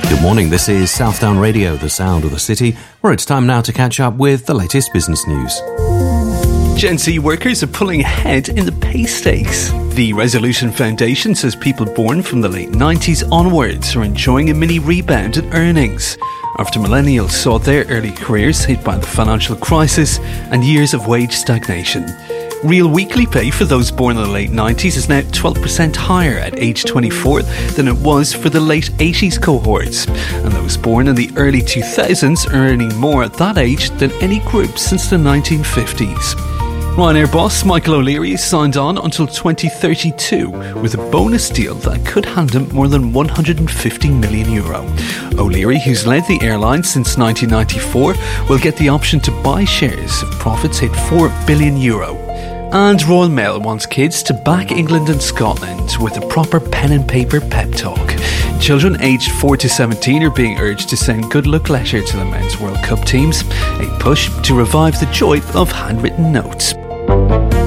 Good morning, this is Southdown Radio, the sound of the city, where it's time now to catch up with the latest business news. Gen Z workers are pulling ahead in the pay stakes. The Resolution Foundation says people born from the late 90s onwards are enjoying a mini rebound in earnings after millennials saw their early careers hit by the financial crisis and years of wage stagnation. Real weekly pay for those born in the late 90s is now 12% higher at age 24 than it was for the late 80s cohorts, and those born in the early 2000s are earning more at that age than any group since the 1950s. Ryanair boss Michael O'Leary signed on until 2032 with a bonus deal that could hand him more than €150 million. O'Leary, who's led the airline since 1994, will get the option to buy shares if profits hit €4 billion. And Royal Mail wants kids to back England and Scotland with a proper pen and paper pep talk. Children aged 4 to 17 are being urged to send good luck letters to the Men's World Cup teams, a push to revive the joy of handwritten notes.